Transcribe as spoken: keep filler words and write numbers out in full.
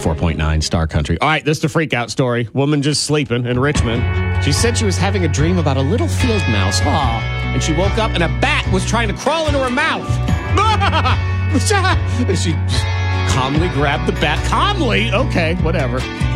ninety-four point nine Star Country. All right, this is the freak out story. Woman just sleeping in Richmond. She said she was having a dream about a little field mouse. Aw. And she woke up and a bat was trying to crawl into her mouth. And she just calmly grabbed the bat. Calmly? Okay, whatever.